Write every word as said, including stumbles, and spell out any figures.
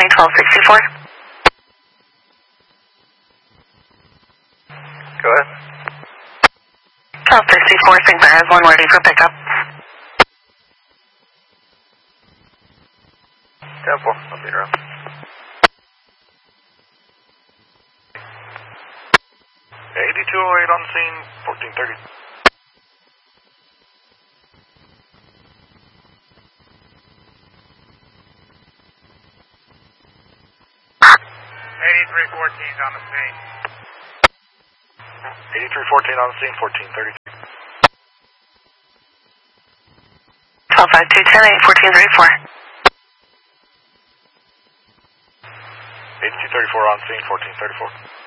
County twelve sixty-four. Go ahead. twelve sixty-four, Sigma has one ready for pickup. ten four, I'll be around. eighty-two oh eight on the scene, fourteen thirty. eighty-three fourteen on the scene. eighty-three fourteen on the scene, fourteen thirty. twelve five two ten eight fourteen thirty-four. eighty-two thirty-four on scene, fourteen thirty-four.